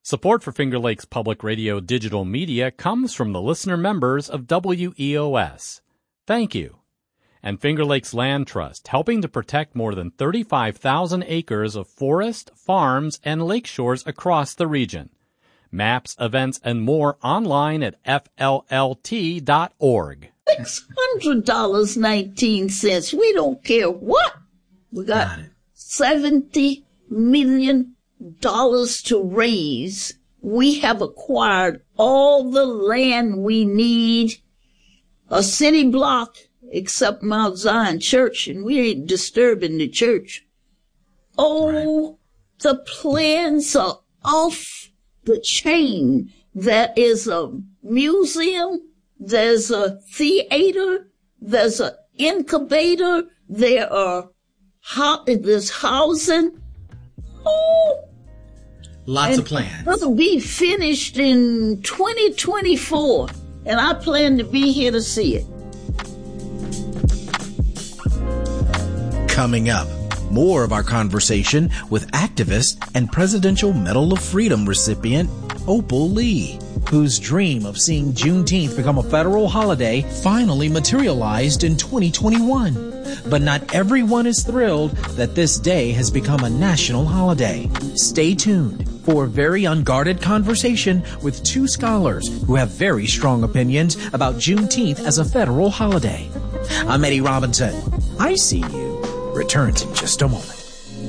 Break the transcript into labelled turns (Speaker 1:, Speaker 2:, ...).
Speaker 1: Support for Finger Lakes Public Radio digital media comes from the listener members of WEOS. Thank you. And Finger Lakes Land Trust, helping to protect more than 35,000 acres of forest, farms, and lake shores across the region. Maps, events, and more online at FLLT.org.
Speaker 2: $600.19. We don't care what. We got $70 million to raise. We have acquired all the land we need, a city block except Mount Zion Church, and we ain't disturbing the church. Oh, the plans are off the chain. There is a museum, there's a theater, there's an incubator, there's housing. Oh,
Speaker 3: lots of plans.
Speaker 2: It'll be finished in 2024, and I plan to be here to see it.
Speaker 4: Coming up, more of our conversation with activist and Presidential Medal of Freedom recipient Opal Lee, whose dream of seeing Juneteenth become a federal holiday finally materialized in 2021. But not everyone is thrilled that this day has become a national holiday. Stay tuned for a very unguarded conversation with two scholars who have very strong opinions about Juneteenth as a federal holiday. I'm Eddie Robinson. I See You returns in just a moment.